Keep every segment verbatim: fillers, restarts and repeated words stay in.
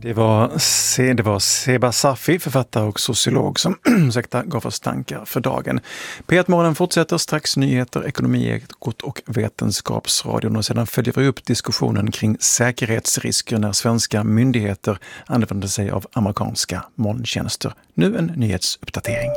Det var, det var Seba Safi, författare och sociolog, som ursäkta, gav oss tankar för dagen. P ett-morgonen fortsätter, strax nyheter, ekonomiekot och vetenskapsradion, och sedan följer vi upp diskussionen kring säkerhetsrisker när svenska myndigheter använder sig av amerikanska molntjänster. Nu en nyhetsuppdatering.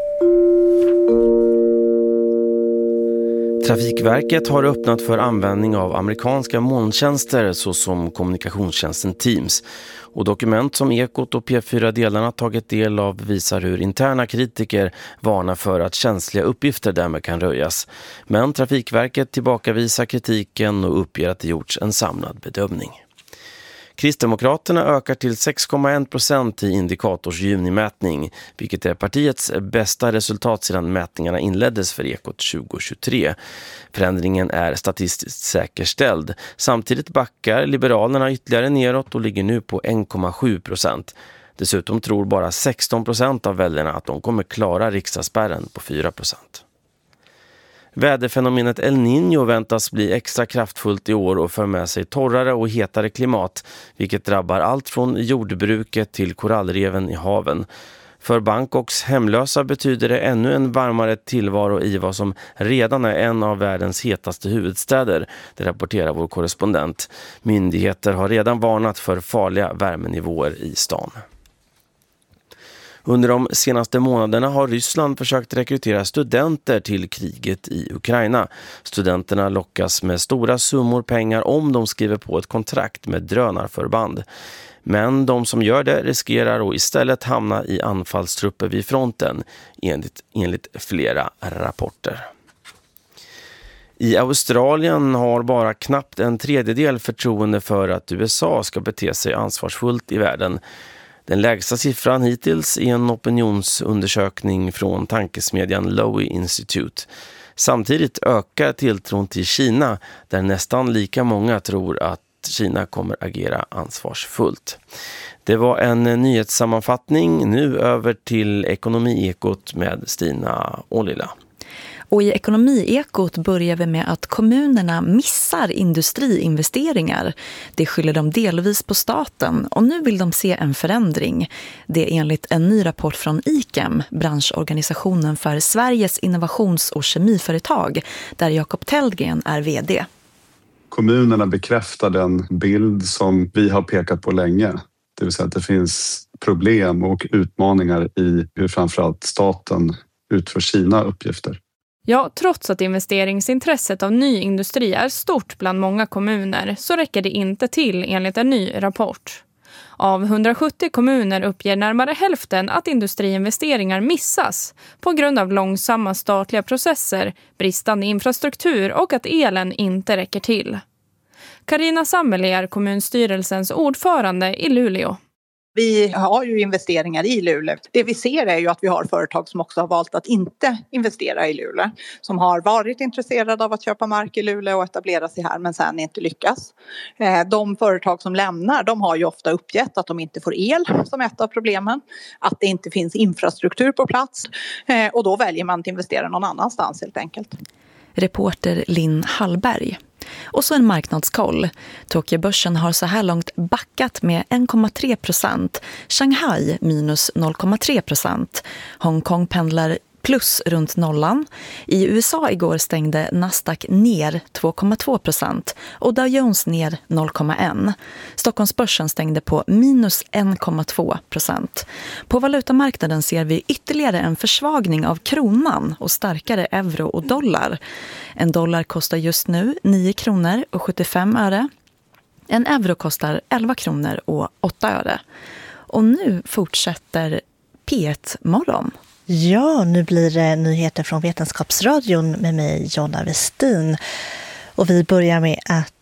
Trafikverket har öppnat för användning av amerikanska molntjänster såsom kommunikationstjänsten Teams. Och dokument som Ekot och P fyra-delarna tagit del av visar hur interna kritiker varnar för att känsliga uppgifter därmed kan röjas. Men Trafikverket tillbakavisar kritiken och uppger att det gjorts en samlad bedömning. Kristdemokraterna ökar till sex komma en procent i Indikators junimätning, vilket är partiets bästa resultat sedan mätningarna inleddes för Ekot tjugohundratjugotre. Förändringen är statistiskt säkerställd. Samtidigt backar Liberalerna ytterligare neråt och ligger nu på en komma sju procent. Dessutom tror bara sexton procent av väljarna att de kommer klara riksdagsspärren på fyra procent. Väderfenomenet El Niño väntas bli extra kraftfullt i år och för med sig torrare och hetare klimat, vilket drabbar allt från jordbruket till korallreven i haven. För Bangkoks hemlösa betyder det ännu en varmare tillvaro i vad som redan är en av världens hetaste huvudstäder, det rapporterar vår korrespondent. Myndigheter har redan varnat för farliga värmenivåer i stan. Under de senaste månaderna har Ryssland försökt rekrytera studenter till kriget i Ukraina. Studenterna lockas med stora summor pengar om de skriver på ett kontrakt med drönarförband. Men de som gör det riskerar att istället hamna i anfallstrupper vid fronten, enligt, enligt flera rapporter. I Australien har bara knappt en tredjedel förtroende för att U S A ska bete sig ansvarsfullt i världen. Den lägsta siffran hittills är en opinionsundersökning från tankesmedjan Lowy Institute. Samtidigt ökar tilltron till Kina, där nästan lika många tror att Kina kommer agera ansvarsfullt. Det var en nyhetssammanfattning. Nu över till Ekonomiekot med Stina Ålila. Och i Ekonomiekot börjar vi med att kommunerna missar industriinvesteringar. Det skyller de delvis på staten och nu vill de se en förändring. Det är enligt en ny rapport från I C E M, branschorganisationen för Sveriges innovations- och kemiföretag, där Jakob Tellgren är vd. Kommunerna bekräftar den bild som vi har pekat på länge. Det vill säga att det finns problem och utmaningar i hur framförallt staten utför sina uppgifter. Ja, trots att investeringsintresset av ny industri är stort bland många kommuner så räcker det inte till enligt en ny rapport. Av hundrasjuttio kommuner uppger närmare hälften att industriinvesteringar missas på grund av långsamma statliga processer, bristande infrastruktur och att elen inte räcker till. Carina Sammeli är kommunstyrelsens ordförande i Luleå. Vi har ju investeringar i Luleå. Det vi ser är ju att vi har företag som också har valt att inte investera i Luleå. Som har varit intresserade av att köpa mark i Luleå och etablera sig här men sen inte lyckas. De företag som lämnar, de har ju ofta uppgett att de inte får el som ett av problemen. Att det inte finns infrastruktur på plats. Och då väljer man att investera någon annanstans helt enkelt. Reporter Linn Hallberg. Och så en marknadskoll. Tokyobörsen har så här långt backat med en komma tre procent. Shanghai minus noll komma tre procent. Hongkong pendlar plus runt nollan. I U S A igår stängde Nasdaq ner två komma två procent och Dow Jones ner noll komma ett. Stockholmsbörsen stängde på minus en komma två procent. På valutamarknaden ser vi ytterligare en försvagning av kronan och starkare euro och dollar. En dollar kostar just nu nio kronor och sjuttiofem öre. En euro kostar elva kronor och åtta öre. Och nu fortsätter P ett-morgon. Ja, nu blir det nyheter från Vetenskapsradion med mig, Jonna Westin. Och vi börjar med att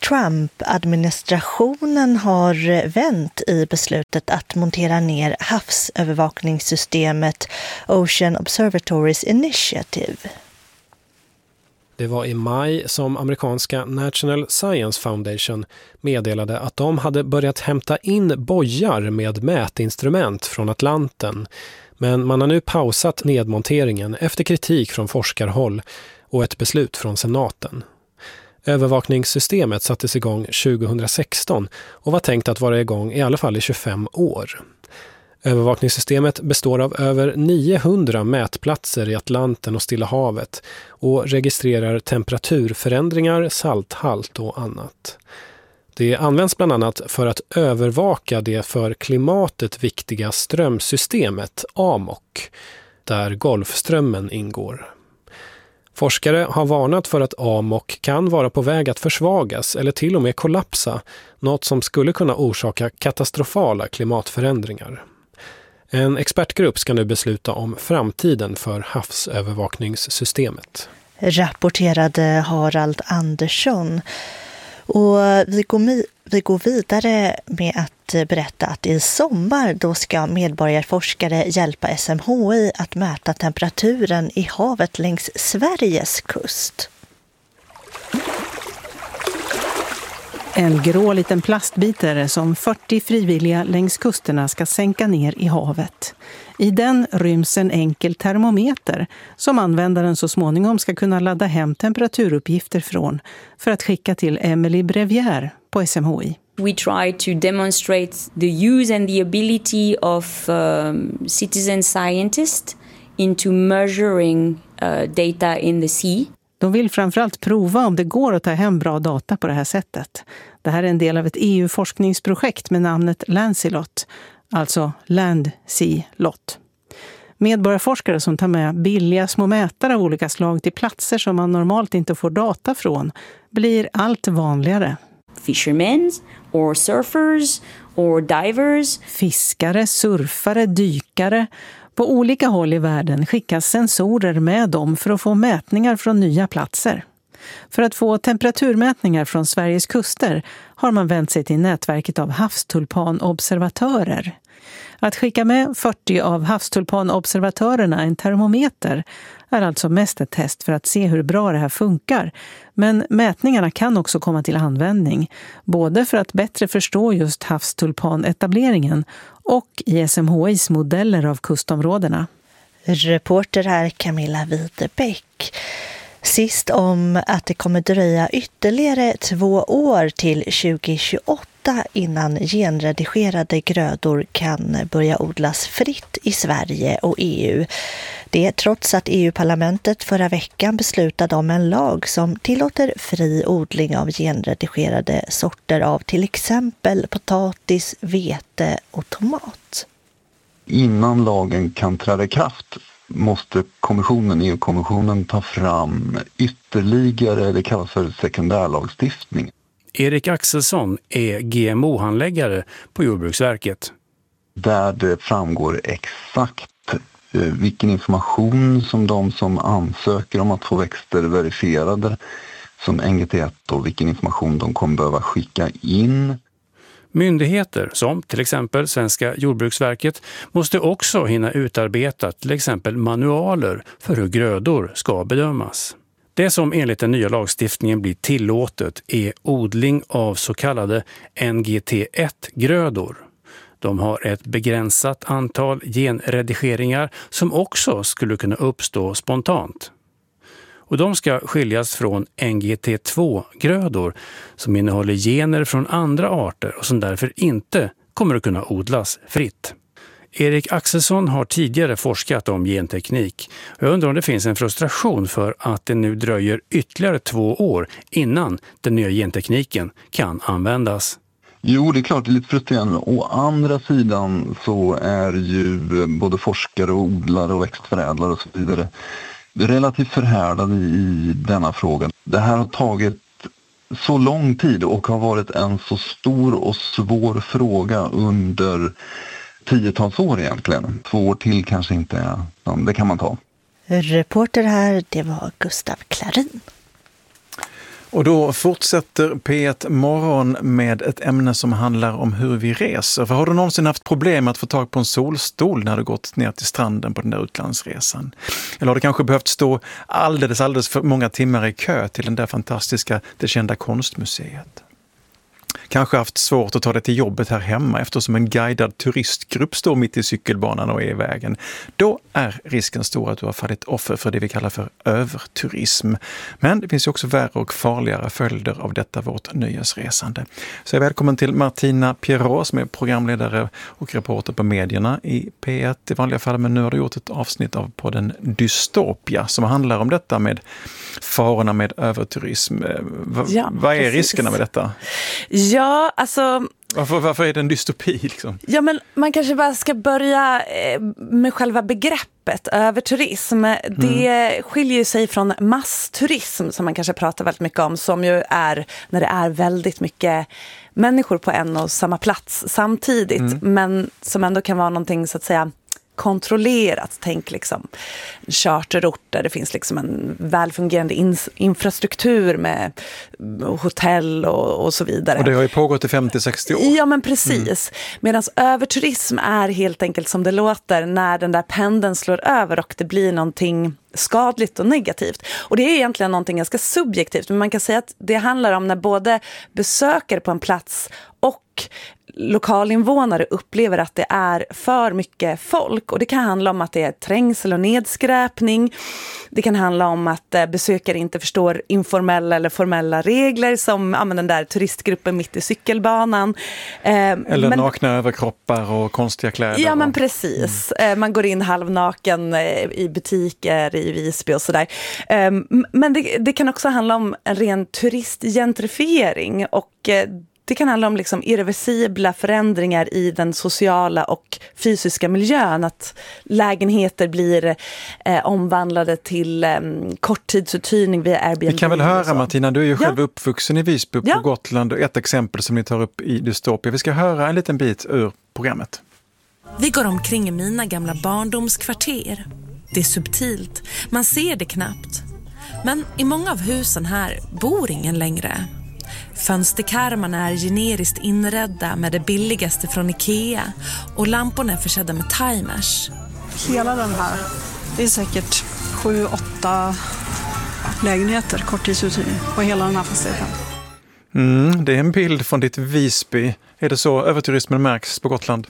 Trump-administrationen har vänt i beslutet att montera ner havsövervakningssystemet Ocean Observatories Initiative. Det var i maj som amerikanska National Science Foundation meddelade att de hade börjat hämta in bojar med mätinstrument från Atlanten. Men man har nu pausat nedmonteringen efter kritik från forskarhåll och ett beslut från senaten. Övervakningssystemet sattes igång tjugohundrasexton och var tänkt att vara igång i alla fall i tjugofem år. Övervakningssystemet består av över niohundra mätplatser i Atlanten och Stilla havet och registrerar temperaturförändringar, salthalt och annat. Det används bland annat för att övervaka det för klimatet viktiga strömsystemet A M O C, där Golfströmmen ingår. Forskare har varnat för att A M O C kan vara på väg att försvagas eller till och med kollapsa, något som skulle kunna orsaka katastrofala klimatförändringar. En expertgrupp ska nu besluta om framtiden för havsövervakningssystemet. Rapporterade Harald Andersson. Och vi går, vi går vidare med att berätta att i sommar då ska medborgarforskare hjälpa S M H I att mäta temperaturen i havet längs Sveriges kust. En grå liten plastbitare som fyrtio frivilliga längs kusterna ska sänka ner i havet. I den ryms en enkel termometer som användaren så småningom ska kunna ladda hem temperaturuppgifter från för att skicka till Emily Brevier på S M H I. We try to demonstrate the use and the ability of um, citizen scientists into measuring uh, data in the sea. De vill framförallt prova om det går att ta hem bra data på det här sättet. Det här är en del av ett E U-forskningsprojekt med namnet Lancelot, alltså Land Sea Lot. Medborgarforskare som tar med billiga små mätare av olika slag till platser som man normalt inte får data från blir allt vanligare. Fishermen or surfers or divers. Fiskare, surfare, dykare. På olika håll i världen skickas sensorer med dem för att få mätningar från nya platser. För att få temperaturmätningar från Sveriges kuster har man vänt sig till nätverket av havstulpanobservatörer. Att skicka med fyrtio av havstulpanobservatörerna en termometer är alltså mest ett test för att se hur bra det här funkar. Men mätningarna kan också komma till användning, både för att bättre förstå just havstulpanetableringen och i S M H I:s modeller av kustområdena. Reporter här Camilla Widebeck. Sist om att det kommer dröja ytterligare två år till tjugohundratjugoåtta innan genredigerade grödor kan börja odlas fritt i Sverige och E U. Det är trots att E U-parlamentet förra veckan beslutade om en lag som tillåter fri odling av genredigerade sorter av till exempel potatis, vete och tomat. Innan lagen kan träda i kraft måste kommissionen, E U-kommissionen ta fram ytterligare, det kallas för sekundärlagstiftning. Erik Axelsson är G M O-handläggare på Jordbruksverket. Där det framgår exakt vilken information som de som ansöker om att få växter verifierade som N G T ett och vilken information de kommer behöva skicka in. Myndigheter som till exempel Svenska Jordbruksverket måste också hinna utarbeta till exempel manualer för hur grödor ska bedömas. Det som enligt den nya lagstiftningen blir tillåtet är odling av så kallade N G T ett-grödor. De har ett begränsat antal genredigeringar som också skulle kunna uppstå spontant. Och de ska skiljas från N G T två-grödor som innehåller gener från andra arter och som därför inte kommer att kunna odlas fritt. Erik Axelsson har tidigare forskat om genteknik. Jag undrar om det finns en frustration för att det nu dröjer ytterligare två år innan den nya gentekniken kan användas. Jo, det är klart det är lite frustrerande. Å andra sidan så är ju både forskare och odlare och växtförädlare och så vidare relativt förhärdade i denna fråga. Det här har tagit så lång tid och har varit en så stor och svår fråga under tiotals år egentligen. Två år till kanske inte är, det kan man ta. Reporter här, det var Gustav Klarin. Och då fortsätter P ett Morgon med ett ämne som handlar om hur vi reser. För har du någonsin haft problem att få tag på en solstol när du gått ner till stranden på den där utlandsresan? Eller har du kanske behövt stå alldeles, alldeles för många timmar i kö till den där fantastiska, det kända konstmuseet? kanske haft svårt att ta det till jobbet här hemma eftersom en guidad turistgrupp står mitt i cykelbanan och är i vägen. Då är risken stor att du har fallit offer för det vi kallar för överturism. Men det finns ju också värre och farligare följder av detta vårt nöjesresande. Så jag är välkommen till Martina Pierrot som är programledare och reporter på medierna i P ett i vanliga fall, men nu har du gjort ett avsnitt av podden Dystopia som handlar om detta med farorna med överturism. V- ja, vad är precis. riskerna med detta? Ja, alltså... Varför, varför är det en dystopi? Liksom? Ja, men man kanske bara ska börja med själva begreppet överturism. Det mm. skiljer sig från massturism som man kanske pratar väldigt mycket om, som ju är när det är väldigt mycket människor på en och samma plats samtidigt, mm. men som ändå kan vara någonting så att säga kontrollerat. Tänk liksom charterort där det finns liksom en välfungerande in- infrastruktur med hotell och, och så vidare. Och det har ju pågått i femtio till sextio år. Ja, men precis. Mm. Medan överturism är helt enkelt som det låter när den där pendeln slår över och det blir någonting skadligt och negativt. Och det är egentligen någonting ganska subjektivt, men man kan säga att det handlar om när både besökare på en plats och lokalinvånare upplever att det är för mycket folk. Och det kan handla om att det är trängsel och nedskräpning. Det kan handla om att besökare inte förstår informella eller formella regler som ja, men den där turistgruppen mitt i cykelbanan. Eller men, nakna överkroppar och konstiga kläder. Ja, men och... precis. Mm. Man går in halvnaken i butiker i Visby och sådär. Men det, det kan också handla om en ren turistgentrifiering och det kan handla om liksom irreversibla förändringar i den sociala och fysiska miljön. Att lägenheter blir eh, omvandlade till eh, korttidsuthyrning via Airbnb. Vi kan väl höra, Martina, du är ju själv ja. uppvuxen i Visby på ja. Gotland. Ett exempel som ni tar upp i Dystopia. Vi ska höra en liten bit ur programmet. Vi går omkring i mina gamla barndomskvarter. Det är subtilt, man ser det knappt. Men i många av husen här bor ingen längre. Fönsterkarmarna är generiskt inredda med det billigaste från Ikea och lamporna är försedda med timers. Hela den här, det är säkert sju, åtta lägenheter, korttidsuthyrning på hela den här fastigheten. Mm, det är en bild från ditt Visby. Är det så överturismen märks på Gotland?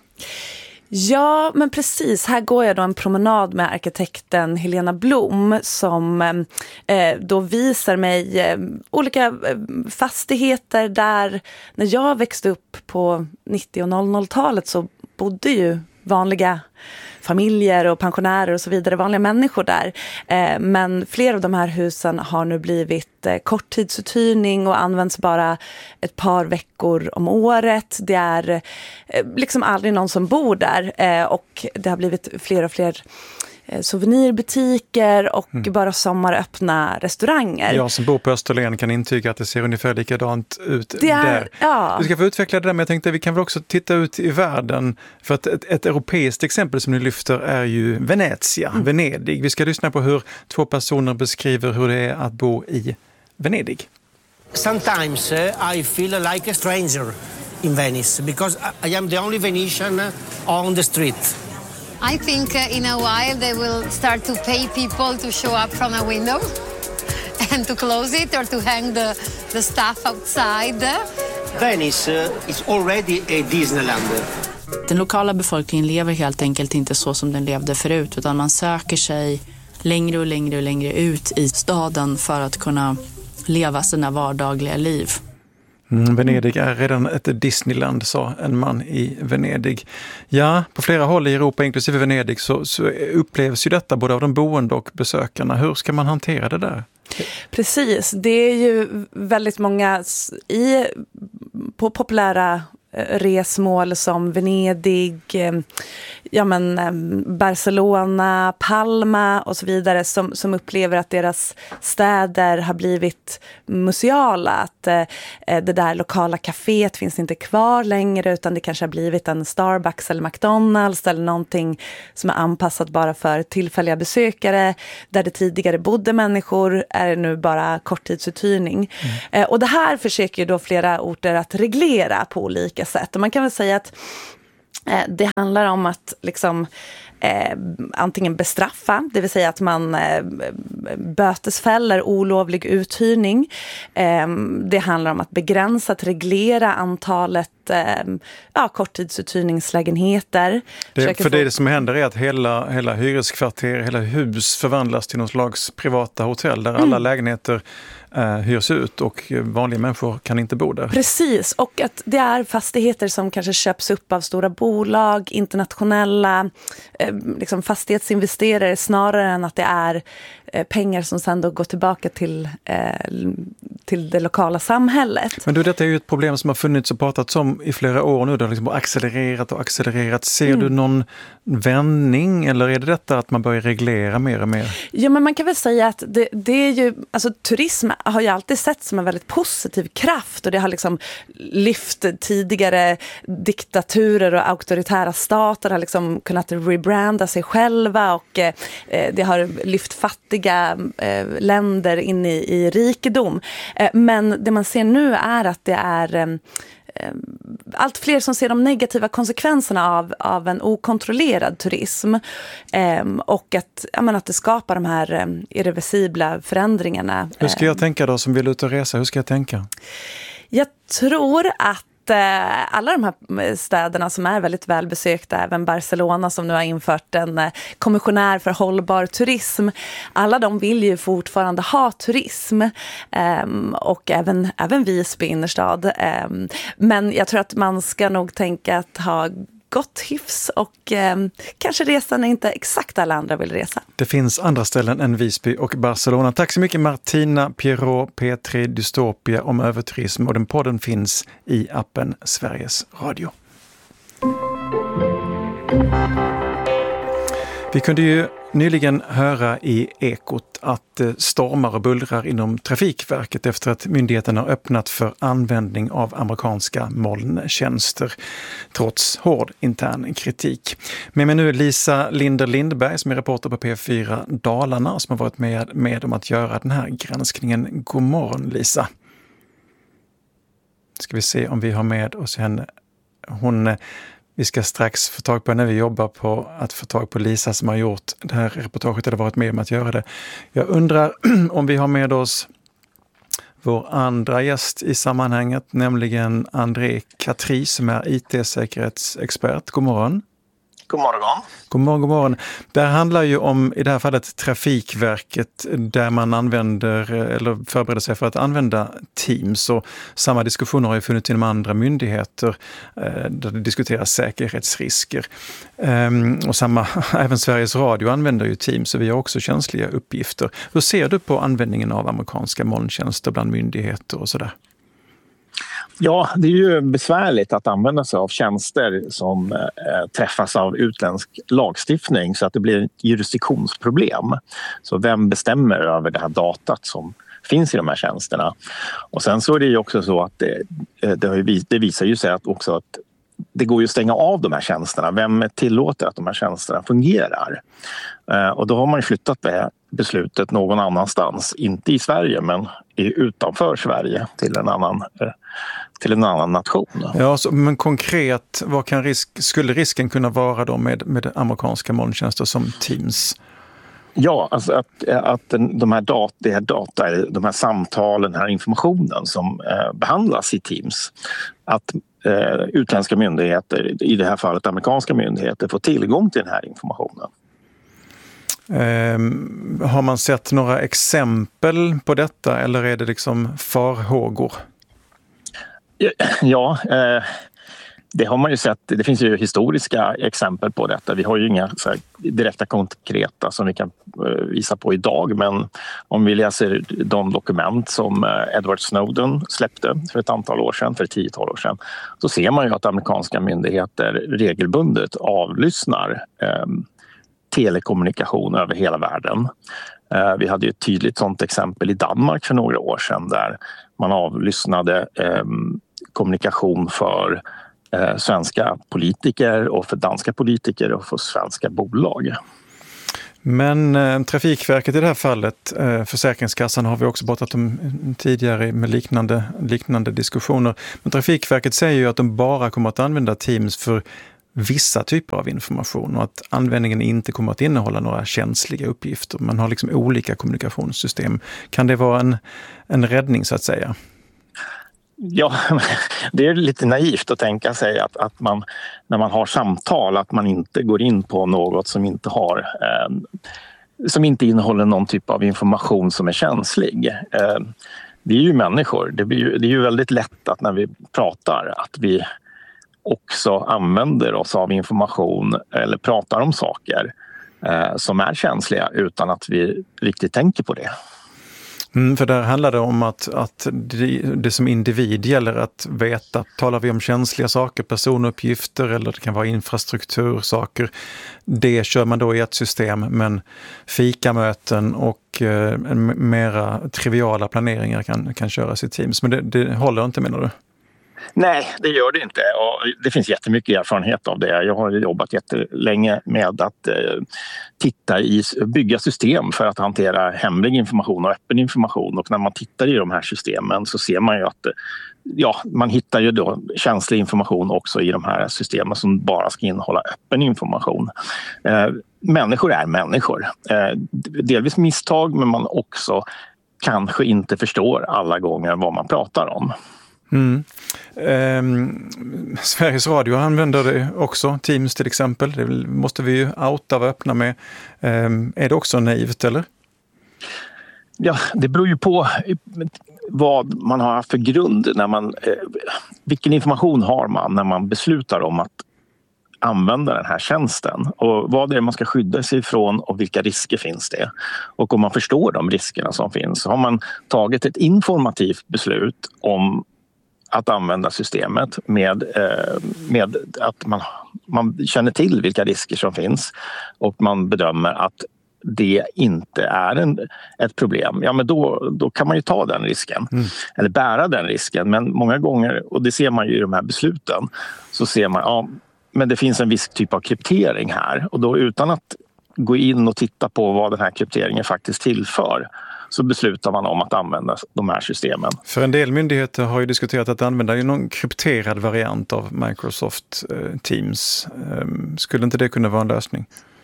Ja, men precis. Här går jag då en promenad med arkitekten Helena Blom som eh, då visar mig eh, olika eh, fastigheter där när jag växte upp på nittio- och noll noll-talet så bodde ju vanliga familjer och pensionärer och så vidare, vanliga människor där. Eh, men flera av de här husen har nu blivit eh, korttidsuthyrning och används bara ett par veckor om året. Det är eh, liksom aldrig någon som bor där eh, och det har blivit fler och fler eh, souvenirbutiker och mm. bara sommaröppna restauranger. Jag som bor på Österlen kan intyga att det ser ungefär likadant ut det är, där. Ja. Du ska få utveckla det där, men jag tänkte att vi kan väl också titta ut i världen. För att ett, ett europeiskt exempel som ni lyfter är ju Venezia, mm. Venedig. Vi ska lyssna på hur två personer beskriver hur det är att bo i Venedig. Sometimes uh, I feel like a stranger in Venice because I am the only Venetian on the street. I think uh, in a while they will start to pay people to show up from a window and to close it or to hang the, the stuff outside. Venice uh, is already a Disneyland. Den lokala befolkningen lever helt enkelt inte så som den levde förut, utan man söker sig längre och längre och längre ut i staden för att kunna leva sina vardagliga liv. Mm, Venedig är redan ett Disneyland, sa en man i Venedig. Ja, på flera håll i Europa, inklusive Venedig, så, så upplevs ju detta både av de boende och besökarna. Hur ska man hantera det där? Precis, det är ju väldigt många i, på populära resmål som Venedig, ja men Barcelona, Palma och så vidare som, som upplever att deras städer har blivit museala, att eh, det där lokala kaféet finns inte kvar längre utan det kanske har blivit en Starbucks eller McDonalds eller någonting som är anpassat bara för tillfälliga besökare. Där det tidigare bodde människor är det nu bara korttidsuthyrning. Mm. Eh, och det här försöker ju då flera orter att reglera på olika sätt. Och man kan väl säga att det handlar om att liksom, eh, antingen bestraffa, det vill säga att man eh, bötesfäller olovlig uthyrning. Eh, det handlar om att begränsa, att reglera antalet ja, korttidsuthyrningslägenheter. Det, för få... det som händer är att hela, hela hyreskvarter, hela hus förvandlas till någon slags privata hotell där mm. alla lägenheter eh, hyrs ut och vanliga människor kan inte bo där. Precis, och att det är fastigheter som kanske köps upp av stora bolag, internationella eh, liksom fastighetsinvesterare snarare än att det är eh, pengar som sedan då går tillbaka till, eh, till det lokala samhället. Men du, detta är ju ett problem som har funnits och pratats om i flera år nu. Det har liksom accelererat och accelererat. Ser mm. du någon vändning eller är det detta att man börjar reglera mer och mer? Ja, men man kan väl säga att det, det är ju, alltså turism har ju alltid sett som en väldigt positiv kraft och det har liksom lyft tidigare diktaturer och auktoritära stater har liksom kunnat rebranda sig själva och eh, det har lyft fattiga eh, länder in i, i rikedom. Eh, men det man ser nu är att det är eh, allt fler som ser de negativa konsekvenserna av, av en okontrollerad turism eh, och att, jag menar, att det skapar de här eh, irreversibla förändringarna. Hur ska jag tänka då som vill ut och resa? Hur ska jag tänka? Jag tror att alla de här städerna som är väldigt välbesökta, även Barcelona som nu har infört en kommissionär för hållbar turism, alla de vill ju fortfarande ha turism och även, även Visby innerstad. Men jag tror att man ska nog tänka att ha gott hyfs och eh, kanske resa när inte exakt alla andra vill resa. Det finns andra ställen än Visby och Barcelona. Tack så mycket Martina Pierrot, P tre Dystopia om överturism och den podden finns i appen Sveriges Radio. Vi kunde ju nyligen höra i Ekot att stormar och bullrar inom Trafikverket efter att myndigheten har öppnat för användning av amerikanska molntjänster trots hård intern kritik. Med mig nu Lisa Linder Lindberg som är reporter på P fyra Dalarna som har varit med, med om att göra den här granskningen. God morgon Lisa. Ska vi se om vi har med oss henne. Hon... Vi ska strax få tag på när vi jobbar på att få tag på Lisa som har gjort det här reportaget eller varit med om att göra det. Jag undrar om vi har med oss vår andra gäst i sammanhanget, nämligen André Katri som är I T-säkerhetsexpert. God morgon. God morgon. God morgon, god morgon. Det handlar ju om, i det här fallet, Trafikverket där man använder eller förbereder sig för att använda Teams. Och samma diskussioner har ju funnits inom andra myndigheter där det diskuteras säkerhetsrisker. Och samma, även Sveriges Radio använder ju Teams och vi har också känsliga uppgifter. Hur ser du på användningen av amerikanska molntjänster bland myndigheter och sådär? Ja, det är ju besvärligt att använda sig av tjänster som eh, träffas av utländsk lagstiftning så att det blir ett jurisdiktionsproblem. Så vem bestämmer över det här datat som finns i de här tjänsterna? Och sen så är det ju också så att det, det, har ju, det visar ju sig att också att det går ju att stänga av de här tjänsterna. Vem tillåter att de här tjänsterna fungerar? Eh, och då har man ju flyttat det beslutet någon annanstans. Inte i Sverige men utanför Sverige till en annan, eh, till en annan nation. Ja, så, men konkret, vad kan risk, skulle risken kunna vara då med, med amerikanska molntjänster som Teams? Ja, alltså att, att de här data, det här data, de här samtalen, den här informationen som eh, behandlas i Teams, att eh, utländska myndigheter, i det här fallet amerikanska myndigheter, får tillgång till den här informationen. Um, har man sett några exempel på detta eller är det liksom farhågor? Ja, eh, det har man ju sett. Det finns ju historiska exempel på detta. Vi har ju inga så här, direkta konkreta som vi kan eh, visa på idag. Men om vi läser de dokument som eh, Edward Snowden släppte för ett antal år sedan, för ett tiotal år sedan, så ser man ju att amerikanska myndigheter regelbundet avlyssnar eh, telekommunikation över hela världen. Eh, vi hade ju ett tydligt sådant exempel i Danmark för några år sedan där man avlyssnade eh, kommunikation för eh, svenska politiker och för danska politiker och för svenska bolag. Men eh, Trafikverket i det här fallet, eh, Försäkringskassan har vi också pratat om tidigare med liknande, liknande diskussioner. Men Trafikverket säger ju att de bara kommer att använda Teams för vissa typer av information och att användningen inte kommer att innehålla några känsliga uppgifter. Man har liksom olika kommunikationssystem. Kan det vara en, en räddning så att säga? Ja, det är lite naivt att tänka sig att, att man när man har samtal att man inte går in på något som inte har eh, som inte innehåller någon typ av information som är känslig. Eh, vi är ju människor. Det, blir ju, det är ju väldigt lätt att när vi pratar att vi också använder oss av information eller pratar om saker eh, som är känsliga utan att vi riktigt tänker på det. Mm, för där handlar det om att, att det, det som individ gäller att veta, talar vi om känsliga saker, personuppgifter eller det kan vara infrastruktursaker, det kör man då i ett system, men fikamöten och eh, mera triviala planeringar kan, kan köras i Teams. Men det, det håller inte, menar du? Nej, det gör det inte. Och det finns jättemycket erfarenhet av det. Jag har jobbat jättelänge med att eh, titta i, bygga system för att hantera hemlig information och öppen information. Och när man tittar i de här systemen så ser man ju att ja, man hittar ju då känslig information också i de här systemen som bara ska innehålla öppen information. Eh, människor är människor. Eh, delvis misstag, men man också kanske inte förstår alla gånger vad man pratar om. Mm. Eh, Sveriges Radio använder det också, Teams till exempel. Det måste vi ju outa och öppna med. Eh, är det också naivt, eller? Ja, det beror ju på vad man har för grund. När man, eh, vilken information har man när man beslutar om att använda den här tjänsten? Och vad är det man ska skydda sig ifrån och vilka risker finns det? Och om man förstår de riskerna som finns, så har man tagit ett informativt beslut om att använda systemet med, med att man, man känner till vilka risker som finns och man bedömer att det inte är en, ett problem. Ja, men då, då kan man ju ta den risken mm. eller bära den risken. Men många gånger, och det ser man ju i de här besluten, så ser man ja, men det finns en viss typ av kryptering här. Och då utan att gå in och titta på vad den här krypteringen faktiskt tillför, så beslutar man om att använda de här systemen. För en del myndigheter har ju diskuterat att använda någon krypterad variant av Microsoft Teams. Skulle inte det kunna vara en lösning?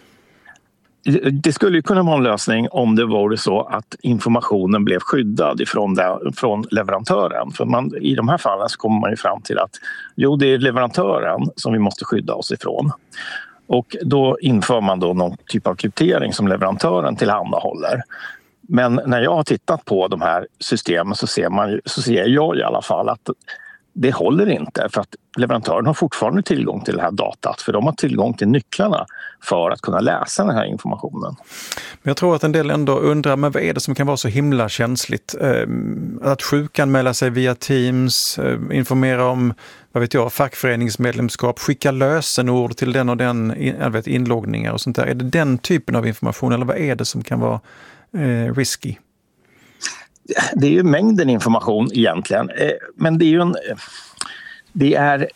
Det skulle ju kunna vara en lösning om det vore så att informationen blev skyddad ifrån det, från leverantören. För man, i de här fallen så kommer man ju fram till att jo, det är leverantören som vi måste skydda oss ifrån. Och då inför man då någon typ av kryptering som leverantören tillhandahåller. Men när jag har tittat på de här systemen så ser, man, så ser jag i alla fall att det håller inte, för att leverantören har fortfarande tillgång till det här datat, för de har tillgång till nycklarna för att kunna läsa den här informationen. Men jag tror att en del ändå undrar, men vad är det som kan vara så himla känsligt? Att sjukanmäla sig via Teams, informera om, vad vet jag, fackföreningsmedlemskap, skicka lösenord till den och den, jag vet, inloggningar och sånt där. Är det den typen av information, eller vad är det som kan vara eh, risky? Det är ju mängden information egentligen, men det är ju en, det är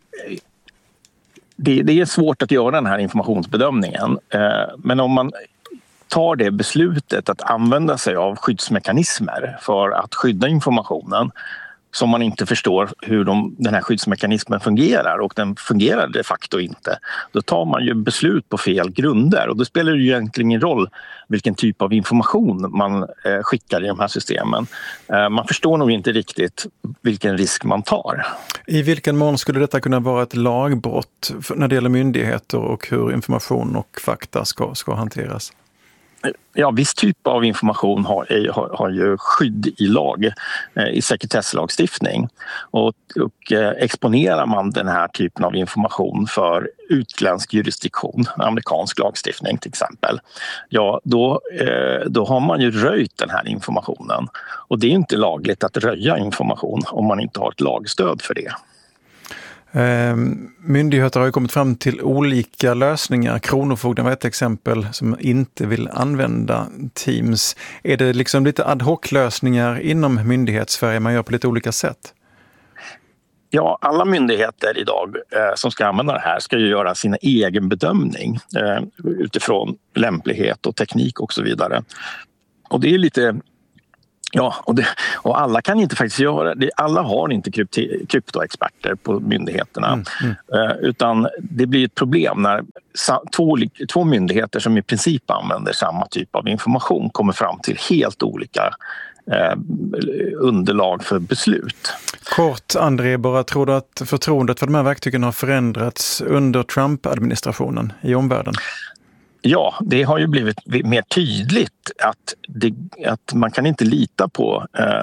det, det är svårt att göra den här informationsbedömningen, men om man tar det beslutet att använda sig av skyddsmekanismer för att skydda informationen som man inte förstår hur de, den här skyddsmekanismen fungerar, och den fungerar de facto inte, då tar man ju beslut på fel grunder, och då spelar det ju egentligen ingen roll vilken typ av information man eh, skickar i de här systemen. Eh, man förstår nog inte riktigt vilken risk man tar. I vilken mån skulle detta kunna vara ett lagbrott när det gäller myndigheter och hur information och fakta ska, ska hanteras? Ja, viss typ av information har, har, har ju skydd i lag, eh, i sekretesslagstiftning. Och, och eh, exponerar man den här typen av information för utländsk jurisdiktion, amerikansk lagstiftning till exempel, ja då, eh, då har man ju röjt den här informationen. Och det är inte lagligt att röja information om man inte har ett lagstöd för det. Eh, myndigheter har ju kommit fram till olika lösningar. Kronofogden var ett exempel som inte vill använda Teams. Är det liksom lite ad hoc-lösningar inom myndighetssverige man gör på lite olika sätt? Ja, alla myndigheter idag eh, som ska använda det här ska ju göra sin egen bedömning eh, utifrån lämplighet och teknik och så vidare. Och det är lite Ja, och, det, och alla kan inte faktiskt göra det. Alla har inte krypte, kryptoexperter på myndigheterna. Mm, mm. Utan det blir ett problem när två, två myndigheter som i princip använder samma typ av information kommer fram till helt olika eh, underlag för beslut. Kort, André, bara tror du att förtroendet för de här verktygen har förändrats under Trump-administrationen i omvärlden? Ja, det har ju blivit mer tydligt att, det, att man kan inte lita på eh,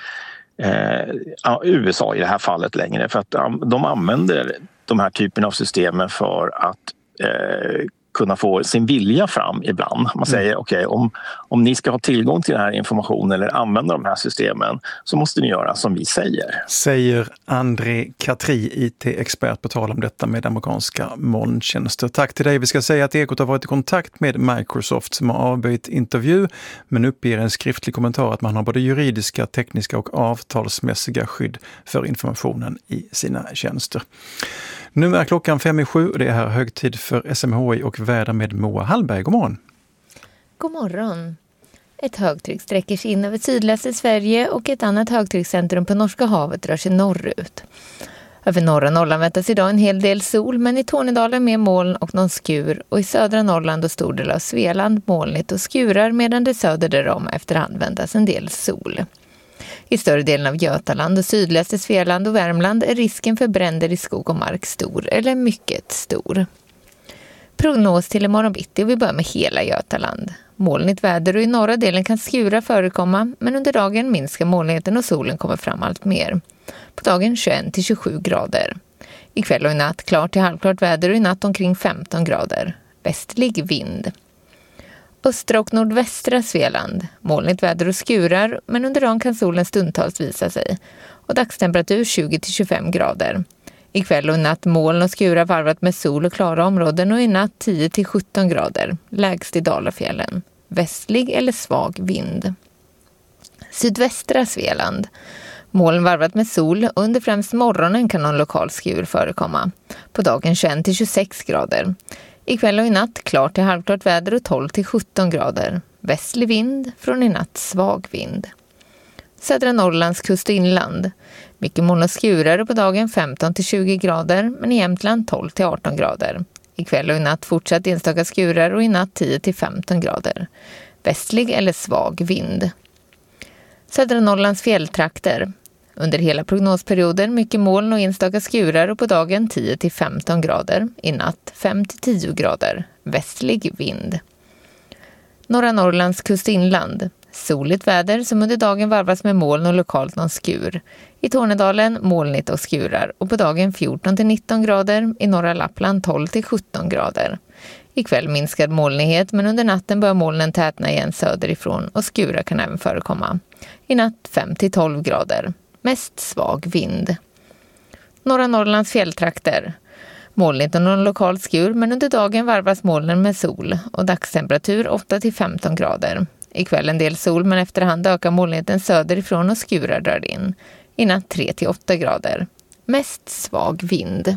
eh, U S A i det här fallet längre, för att de använder de här typen av systemen för att eh, kunna få sin vilja fram ibland. Man säger mm. okej, okay, om, om ni ska ha tillgång till den här informationen eller använda de här systemen så måste ni göra som vi säger. Säger André Katri, I T-expert, på tal om detta med amerikanska molntjänster. Tack till dig. Vi ska säga att Ekot har varit i kontakt med Microsoft som har avböjt intervju, men uppger en skriftlig kommentar att man har både juridiska, tekniska och avtalsmässiga skydd för informationen i sina tjänster. Nu är klockan fem i sju och det är här högtid för S M H I och väder med Moa Hallberg. God morgon. God morgon. Ett högtryck sträcker sig in över sydligaste Sverige och ett annat högtryckscentrum på Norska havet rör sig norrut. Över norra Norrland väntas idag en hel del sol, men i Tornedalen med moln och någon skur, och i södra Norrland och stor del av Svealand molnigt och skurar, medan det söder därom efterhand väntas en del sol. I större delen av Götaland och sydligaste Svealand och Värmland är risken för bränder i skog och mark stor eller mycket stor. Prognos till imorgon bitti, och vi börjar med hela Götaland. Molnigt väder och i norra delen kan skura förekomma, men under dagen minskar molnigheten och solen kommer fram allt mer. På dagen tjugoett till tjugosju grader. Ikväll och i natt klart till halvklart väder och i natt omkring femton grader. Västlig vind. Östra och nordvästra Svealand. Molnigt väder och skurar, men under dagen kan solen stundtals visa sig. Och dagstemperatur tjugo till tjugofem grader. Ikväll och i natt moln och skurar varvat med sol och klara områden, och i natt tio till sjutton grader. Lägst i Dalafjällen. Västlig eller svag vind. Sydvästra Svealand. Moln varvat med sol, och under främst morgonen kan någon lokal skur förekomma. På dagen tjugoett till tjugosex grader. Ikväll och i natt klart till halvklart väder och tolv till sjutton grader. Västlig vind, från i natt svag vind. Södra Norrlands kust och inland. Mycket moln och skurar, och på dagen femton till tjugo grader, men i Jämtland tolv till arton grader. Ikväll och i natt fortsatt enstaka skurar, och i natt tio till femton grader. Västlig eller svag vind. Södra Norrlands fjälltrakter. Under hela prognosperioden mycket moln och enstaka skurar, och på dagen tio till femton grader. I natt fem till tio grader. Västlig vind. Norra Norrlands kustinland. Soligt väder som under dagen varvas med moln och lokalt någon skur. I Tornedalen molnigt och skurar, och på dagen fjorton till nitton grader. I norra Lappland tolv till sjutton grader. Ikväll minskad molnighet, men under natten börjar molnen tätna igen söderifrån, och skurar kan även förekomma. I natt fem till tolv grader. Mest svag vind. Norra Norrlands fjälltrakter. Molnigt och någon lokal skur, men under dagen varvas molnen med sol, och dagstemperatur åtta till femton grader. Ikväll en del sol, men efterhand ökar molnigheten söderifrån och skurar drar in. I natt tre till åtta grader. Mest svag vind.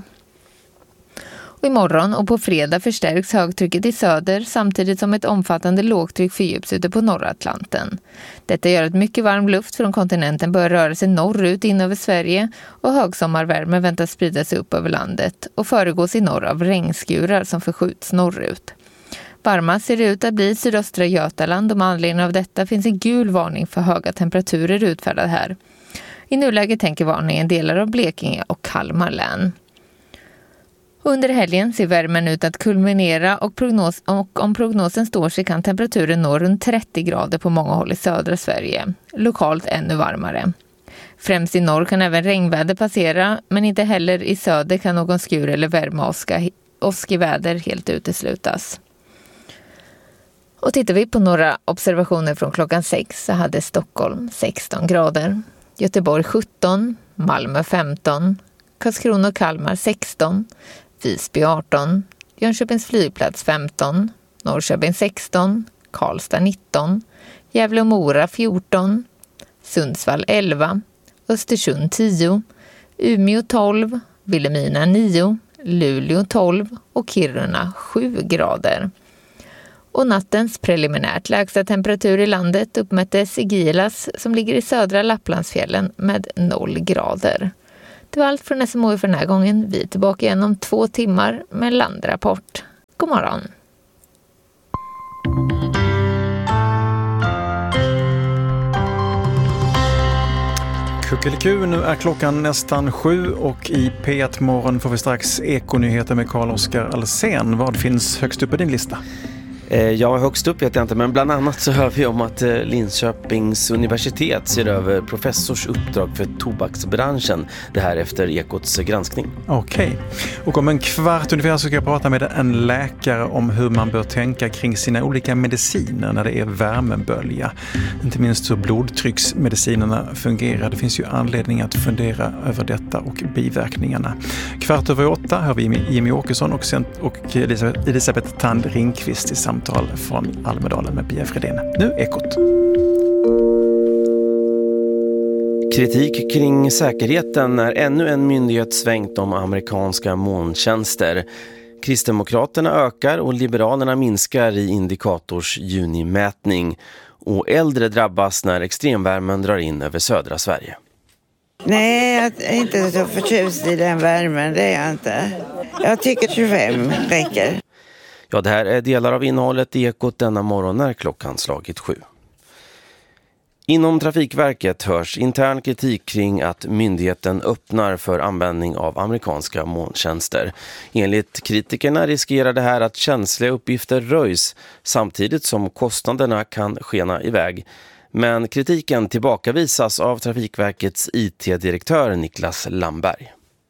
Och imorgon och på fredag förstärks högtrycket i söder, samtidigt som ett omfattande lågtryck fördjups ute på norra Atlanten. Detta gör att mycket varm luft från kontinenten börjar röra sig norrut in över Sverige, och högsommarvärme väntas sprida sig upp över landet och föregås i norr av regnskurar som förskjuts norrut. Varmast ser det ut att bli sydöstra Götaland, och med anledning av detta finns en gul varning för höga temperaturer utfärdad här. I nuläget tänker varningen delar av Blekinge och Kalmar län. Under helgen ser värmen ut att kulminera, och, prognos, och om prognosen står sig kan temperaturen nå runt trettio grader på många håll i södra Sverige. Lokalt ännu varmare. Främst i norr kan även regnväder passera, men inte heller i söder kan någon skur eller värmeåska åskväder helt uteslutas. Och tittar vi på några observationer från klockan sex så hade Stockholm sexton grader, Göteborg sjutton, Malmö femton, Karlskrona och Kalmar sexton, Visby arton, Jönköpings flygplats femton, Norrköping sexton, Karlstad nitton, Gävle och Mora fjorton, Sundsvall elva, Östersund tio, Umeå tolv, Vilhelmina nio, Luleå tolv och Kiruna sju grader. Och nattens preliminärt lägsta temperatur i landet uppmättes i Gilas som ligger i södra Lapplandsfjällen med noll grader. Det var allt från S M H I för den här gången. Vi är tillbaka igen om två timmar med en landrapport. God morgon! Kuckeliku, nu är klockan nästan sju och i P ett morgon får vi strax ekonyheter med Carl-Oskar Alsen. Vad finns högst upp på din lista? Ja, högst upp vet jag inte, men bland annat så hör vi om att Linköpings universitet ser över professors uppdrag för tobaksbranschen. Det här efter Ekots granskning. Okej. Okay. Och om en kvart ungefär så ska jag prata med en läkare om hur man bör tänka kring sina olika mediciner när det är värmebölja. Inte minst hur blodtrycksmedicinerna fungerar. Det finns ju anledning att fundera över detta och biverkningarna. Kvart över åtta hör vi Jimmy Åkesson och, och Elisabeth Tand Ringqvist i samtal från Almedalen med Pia Fredén. Nu Ekot. Kritik kring säkerheten när ännu en myndighet svängt om amerikanska molntjänster. Kristdemokraterna ökar och Liberalerna minskar i Indikators junimätning. Och äldre drabbas när extremvärmen drar in över södra Sverige. Nej, jag är inte så förtjust i den värmen, det är jag inte. Jag tycker tjugofem räcker. Ja, det här är delar av innehållet i Ekot denna morgon när klockan slagit sju. Inom Trafikverket hörs intern kritik kring att myndigheten öppnar för användning av amerikanska molntjänster. Enligt kritikerna riskerar det här att känsliga uppgifter röjs samtidigt som kostnaderna kan skena iväg. Men kritiken tillbakavisas av Trafikverkets I T-direktör Niklas Lamberg.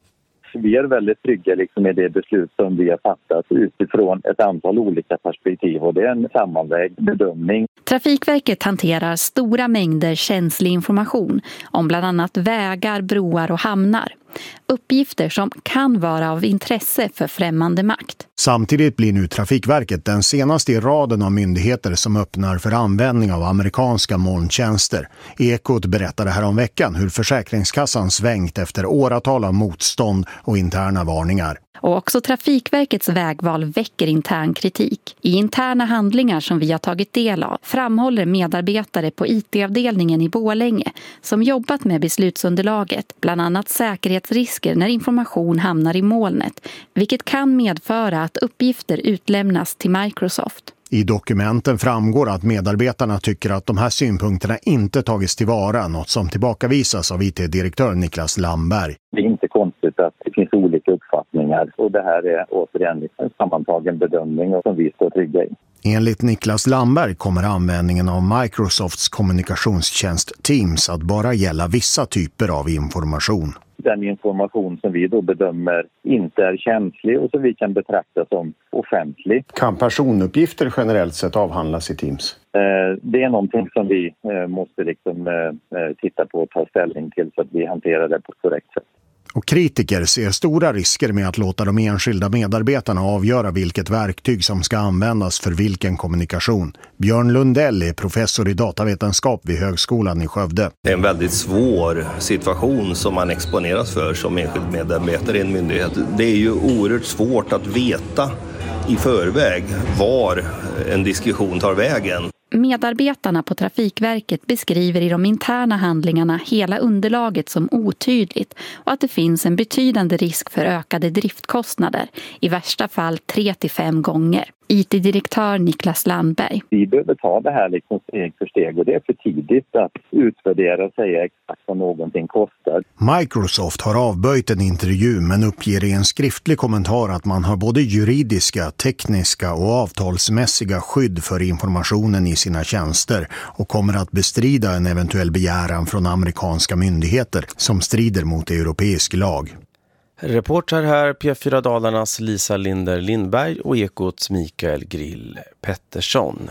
Vi är väldigt trygga liksom med det beslut som vi har fattat utifrån ett antal olika perspektiv och det är en sammanvägd bedömning. Trafikverket hanterar stora mängder känslig information om bland annat vägar, broar och hamnar. Uppgifter som kan vara av intresse för främmande makt. Samtidigt blir nu Trafikverket den senaste i raden av myndigheter som öppnar för användning av amerikanska molntjänster. Ekot berättade här om veckan hur Försäkringskassan svängt efter åratal av motstånd och interna varningar. Och också Trafikverkets vägval väcker intern kritik. I interna handlingar som vi har tagit del av framhåller medarbetare på I T-avdelningen i Borlänge som jobbat med beslutsunderlaget, bland annat säkerhetsrisker när information hamnar i molnet, vilket kan medföra att uppgifter utlämnas till Microsoft. I dokumenten framgår att medarbetarna tycker att de här synpunkterna inte tagits tillvara, något som tillbakavisas av I T-direktör Niklas Lamberg. Det är inte konstigt att det finns olika uppfattningar och det här är återigen en sammantagen bedömning som vi står trygga i. Enligt Niklas Lamberg kommer användningen av Microsofts kommunikationstjänst Teams att bara gälla vissa typer av information. Den information som vi då bedömer inte är känslig och som vi kan betrakta som offentlig. Kan personuppgifter generellt sett avhandlas i Teams? Det är någonting som vi måste liksom titta på och ta ställning till så att vi hanterar det på ett korrekt sätt. Och kritiker ser stora risker med att låta de enskilda medarbetarna avgöra vilket verktyg som ska användas för vilken kommunikation. Björn Lundell är professor i datavetenskap vid Högskolan i Skövde. Det är en väldigt svår situation som man exponeras för som enskild medarbetare i en myndighet. Det är ju oerhört svårt att veta i förväg var en diskussion tar vägen. Medarbetarna på Trafikverket beskriver i de interna handlingarna hela underlaget som otydligt och att det finns en betydande risk för ökade driftkostnader, i värsta fall tre till fem gånger. I T-direktör Niklas Landberg. Vi behöver ta det här liksom steg för steg och det är för tidigt att utvärdera och säga exakt vad någonting kostar. Microsoft har avböjt en intervju men uppger i en skriftlig kommentar att man har både juridiska, tekniska och avtalsmässiga skydd för informationen i sina tjänster och kommer att bestrida en eventuell begäran från amerikanska myndigheter som strider mot europeisk lag. Reporter här P fyra Dalarnas Lisa Linder Lindberg och Ekots Mikael Grill Pettersson.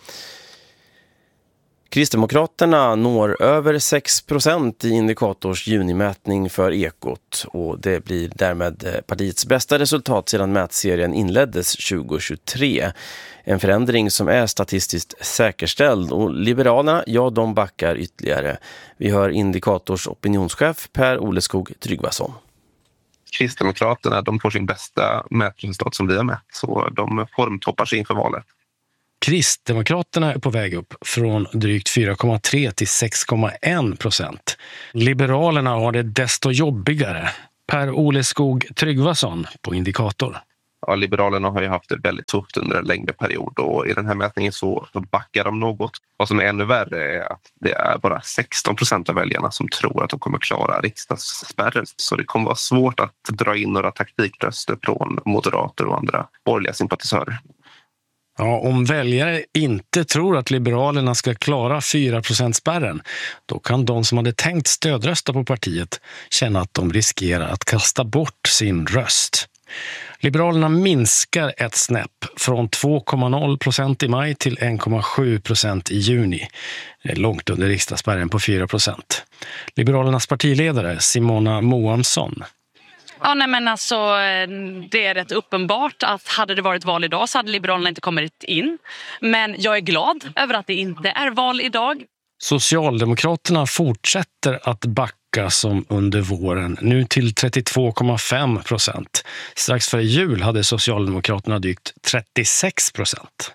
Kristdemokraterna når över sex procent i Indikators junimätning för Ekot och det blir därmed partiets bästa resultat sedan mätserien inleddes tjugohundratjugotre. En förändring som är statistiskt säkerställd och Liberalerna, ja de backar ytterligare. Vi hör Indikators opinionschef Per Oleskog Tryggvason. Kristdemokraterna, de får sin bästa mätresultat som vi har mätt, så de formtoppar sig inför valet. Kristdemokraterna är på väg upp från drygt fyra komma tre till sex komma en procent. Liberalerna har det desto jobbigare. Per-Ole Skog Tryggvason på Indikator. Ja, Liberalerna har ju haft det väldigt tufft under en längre period och i den här mätningen så backar de något. Vad som är ännu värre är att det är bara sexton procent av väljarna som tror att de kommer klara riksdagsspärren. Så det kommer vara svårt att dra in några taktikröster från moderater och andra borgerliga sympatisörer. Ja, om väljare inte tror att Liberalerna ska klara fyra procent-spärren, då kan de som hade tänkt stödrösta på partiet känna att de riskerar att kasta bort sin röst. Liberalerna minskar ett snäpp från två komma noll procent i maj till en komma sju procent i juni. Långt under riksdagsspärren på fyra procent. Liberalernas partiledare Simona Moamsson. Ja, nej, men alltså, det är rätt uppenbart att hade det varit val idag så hade Liberalerna inte kommit in. Men jag är glad över att det inte är val idag. Socialdemokraterna fortsätter att backa som under våren, nu till trettiotvå komma fem procent. Strax före jul hade Socialdemokraterna drygt trettiosex procent.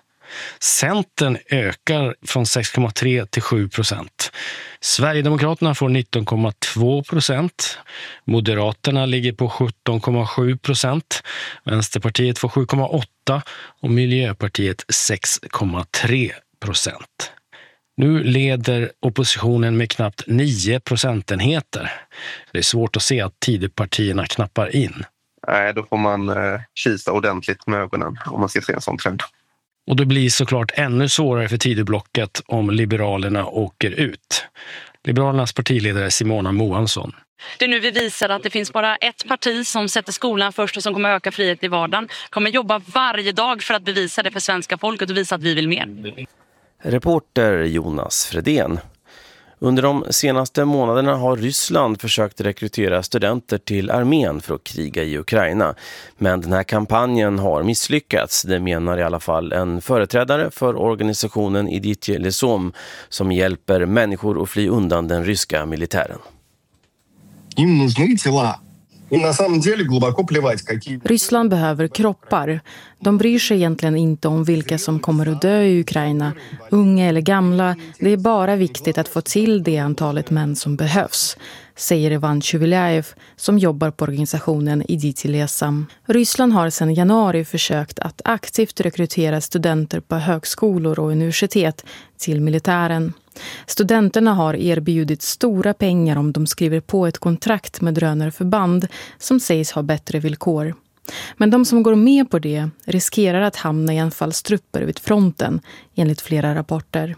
Centern ökar från sex komma tre till sju procent. Sverigedemokraterna får nitton komma två procent. Moderaterna ligger på sjutton komma sju procent. Vänsterpartiet får sju komma åtta och Miljöpartiet sex komma tre procent. Nu leder oppositionen med knappt nio procentenheter. Det är svårt att se att Tidöpartierna knappar in. Nej, då får man eh, kisa ordentligt med ögonen om man ska se en sån trend. Och det blir såklart ännu svårare för Tidöblocket om Liberalerna åker ut. Liberalernas partiledare Simona Moamsson. Det är nu vi visar att det finns bara ett parti som sätter skolan först och som kommer öka frihet i vardagen. Kommer jobba varje dag för att bevisa det för svenska folket och visa att vi vill mer. Reporter Jonas Fredén. Under de senaste månaderna har Ryssland försökt rekrytera studenter till armén för att kriga i Ukraina. Men den här kampanjen har misslyckats, det menar i alla fall en företrädare för organisationen Iditje Lesom som hjälper människor att fly undan den ryska militären. Ryssland behöver kroppar. De bryr sig egentligen inte om vilka som kommer att dö i Ukraina, unga eller gamla. Det är bara viktigt att få till det antalet män som behövs, säger Ivan Chuviljaev som jobbar på organisationen Iditje Lesam. Ryssland har sedan januari försökt att aktivt rekrytera studenter på högskolor och universitet till militären. Studenterna har erbjudit stora pengar om de skriver på ett kontrakt med drönarförband som sägs ha bättre villkor. Men de som går med på det riskerar att hamna i anfallstrupper vid fronten, enligt flera rapporter.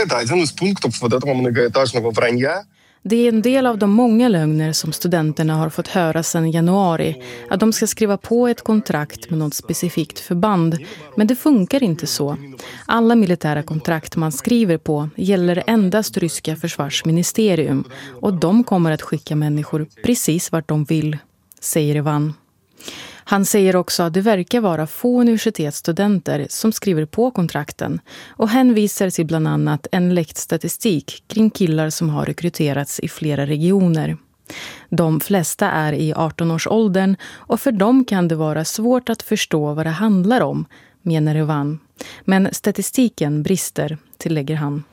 Det är en del av de många lögner som studenterna har fått höra sedan januari, att de ska skriva på ett kontrakt med något specifikt förband. Men det funkar inte så. Alla militära kontrakt man skriver på gäller endast ryska försvarsministerium och de kommer att skicka människor precis vart de vill, säger Ivan. Han säger också att det verkar vara få universitetsstudenter som skriver på kontrakten och hänvisar till bland annat en läckt statistik kring killar som har rekryterats i flera regioner. De flesta är i arton-årsåldern och för dem kan det vara svårt att förstå vad det handlar om, menar Ivan. Men statistiken brister, tillägger han.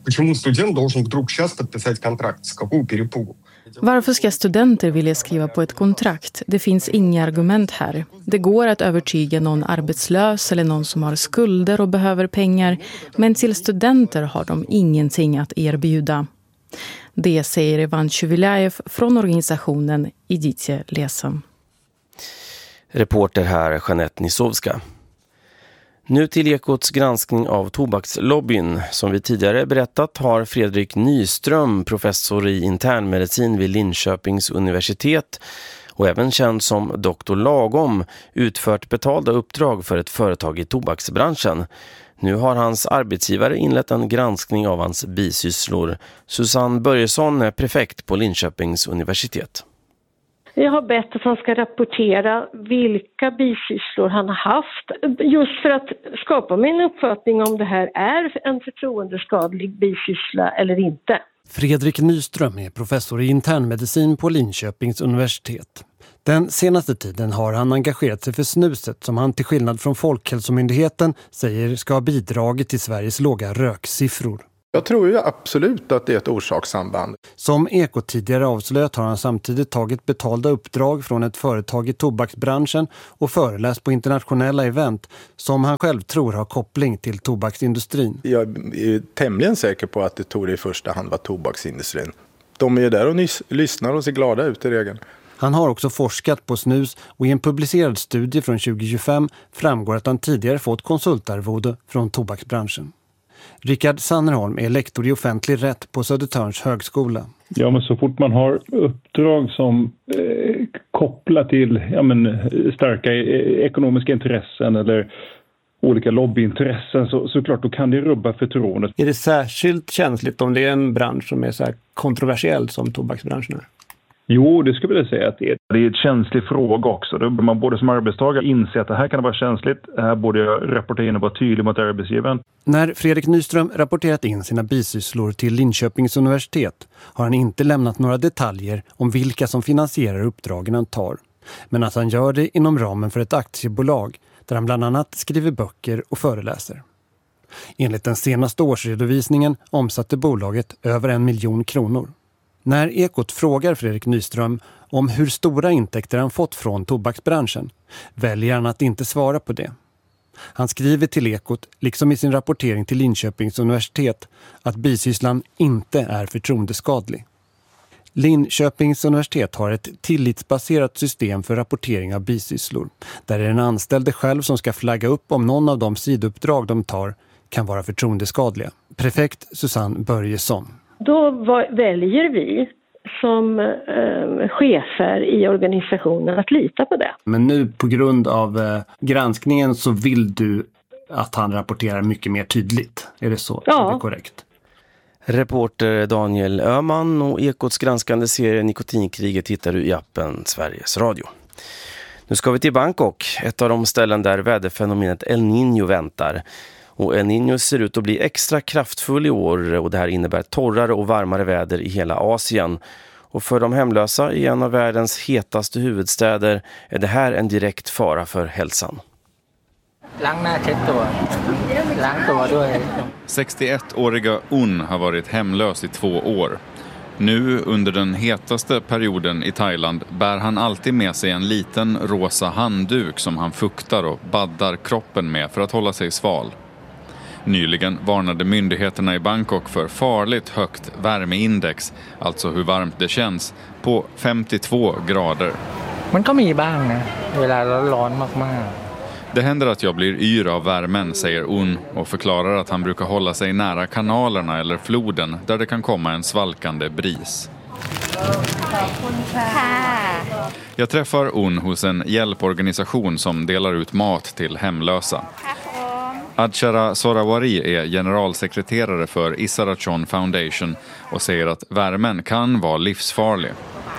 Varför ska studenter vilja skriva på ett kontrakt? Det finns inga argument här. Det går att övertyga någon arbetslös eller någon som har skulder och behöver pengar, men till studenter har de ingenting att erbjuda. Det säger Ivan Chuviljaev från organisationen Iditje Lesam. Reporter här Jeanette Nisovska. Nu till Ekots granskning av tobakslobbyn. Som vi tidigare berättat har Fredrik Nyström, professor i internmedicin vid Linköpings universitet och även känd som doktor Lagom, utfört betalda uppdrag för ett företag i tobaksbranschen. Nu har hans arbetsgivare inlett en granskning av hans bisysslor. Susanne Börjesson är prefekt på Linköpings universitet. Jag har bett att han ska rapportera vilka bisysslor han har haft, just för att skapa mig en uppfattning om det här är en förtroendeskadlig bisyssla eller inte. Fredrik Nyström är professor i internmedicin på Linköpings universitet. Den senaste tiden har han engagerat sig för snuset som han till skillnad från Folkhälsomyndigheten säger ska ha bidragit till Sveriges låga röksiffror. Jag tror ju absolut att det är ett orsakssamband. Som Ekot tidigare avslöjat har han samtidigt tagit betalda uppdrag från ett företag i tobaksbranschen och föreläst på internationella event som han själv tror har koppling till tobaksindustrin. Jag är tämligen säker på att det tog i första hand var tobaksindustrin. De är ju där och nys- lyssnar och ser glada ut i regeln. Han har också forskat på snus och i en publicerad studie från tjugo tjugofem framgår att han tidigare fått konsultarvode från tobaksbranschen. Rickard Sannerholm är lektor i offentlig rätt på Södertörns högskola. Ja, men så fort man har uppdrag som eh, kopplar till ja, men, starka eh, ekonomiska intressen eller olika lobbyintressen så, så klart då kan det rubba förtroendet. Är det särskilt känsligt om det är en bransch som är så här kontroversiell som tobaksbranschen är? Jo, det skulle jag säga att det är. Det är en känslig fråga också. Då bör man både som arbetstagare inse att det här kan vara känsligt. Här borde jag rapportera in och vara tydlig mot arbetsgivaren. När Fredrik Nyström rapporterat in sina bisysslor till Linköpings universitet har han inte lämnat några detaljer om vilka som finansierar uppdragen han tar. Men att han gör det inom ramen för ett aktiebolag där han bland annat skriver böcker och föreläser. Enligt den senaste årsredovisningen omsatte bolaget över en miljon kronor. När Ekot frågar Fredrik Nyström om hur stora intäkter han fått från tobaksbranschen väljer han att inte svara på det. Han skriver till Ekot, liksom i sin rapportering till Linköpings universitet, att bisysslan inte är förtroendeskadlig. Linköpings universitet har ett tillitsbaserat system för rapportering av bisysslor, där det är den anställde själv som ska flagga upp om någon av de sidouppdrag de tar kan vara förtroendeskadliga. Prefekt Susanne Börjesson. Då var, väljer vi som eh, chefer i organisationen att lita på det. Men nu på grund av eh, granskningen så vill du att han rapporterar mycket mer tydligt. Är det så? Ja. Är det korrekt? Reporter Daniel Öhman och Ekots granskande serie Nikotinkriget hittar du i appen Sveriges Radio. Nu ska vi till Bangkok, ett av de ställen där väderfenomenet El Niño väntar. Och El Niño ser ut att bli extra kraftfull i år och det här innebär torrare och varmare väder i hela Asien. Och för de hemlösa i en av världens hetaste huvudstäder är det här en direkt fara för hälsan. sextioettåriga Un har varit hemlös i två år. Nu under den hetaste perioden i Thailand bär han alltid med sig en liten rosa handduk som han fuktar och baddar kroppen med för att hålla sig sval. Nyligen varnade myndigheterna i Bangkok för farligt högt värmeindex, alltså hur varmt det känns, på femtiotvå grader. Det händer att jag blir yr av värmen, säger Un och förklarar att han brukar hålla sig nära kanalerna eller floden där det kan komma en svalkande bris. Jag träffar Un hos en hjälporganisation som delar ut mat till hemlösa. Adchara Sorawari är generalsekreterare för Isarachon Foundation och säger att värmen kan vara livsfarlig.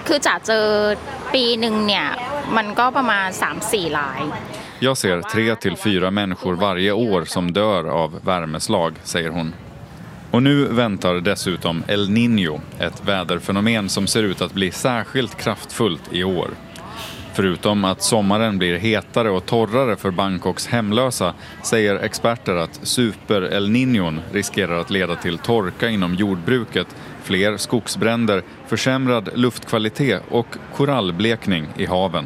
Jag ser tre till fyra människor varje år som dör av värmeslag, säger hon. Och nu väntar dessutom El Niño, ett väderfenomen som ser ut att bli särskilt kraftfullt i år. Förutom att sommaren blir hetare och torrare för Bangkoks hemlösa säger experter att super El Niñon riskerar att leda till torka inom jordbruket, fler skogsbränder, försämrad luftkvalitet och korallblekning i haven.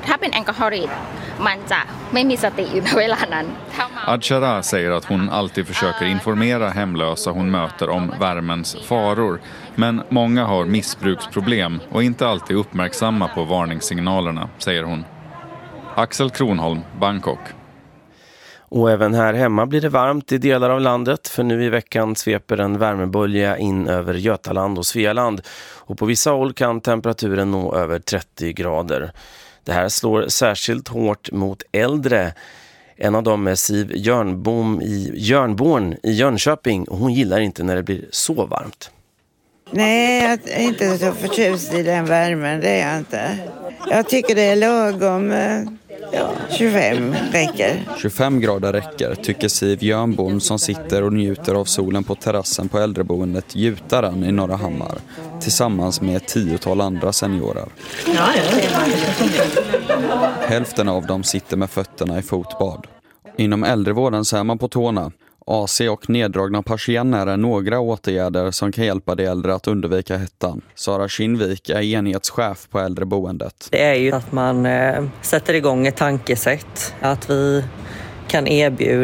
Adchara säger att hon alltid försöker informera hemlösa hon möter om värmens faror, men många har missbruksproblem och inte alltid uppmärksamma på varningssignalerna, säger hon. Axel Kronholm, Bangkok. Och även här hemma blir det varmt i delar av landet, för nu i veckan sveper en värmebölja in över Götaland och Svealand och på vissa håll kan temperaturen nå över trettio grader. Det här slår särskilt hårt mot äldre. En av dem är Siv Jörnbom i Jörnborn i Jönköping och hon gillar inte när det blir så varmt. Nej, jag är inte så förtjust i den värmen, det är jag inte. Jag tycker det är lagom, ja, tjugofem räcker. tjugofem grader räcker, tycker Siv Jörnbom som sitter och njuter av solen på terrassen på äldreboendet Gjutaren i Norra Hammar. Tillsammans med ett tiotal andra seniorer. Ja, ja. Hälften av dem sitter med fötterna i fotbad. Inom äldrevården så är man på tårna. A C och neddragna persienner är några åtgärder som kan hjälpa de äldre att undvika hettan. Sara Kinnvik är enhetschef på äldreboendet. Det är ju att man eh, sätter igång ett tankesätt. Att vi kan erbjuda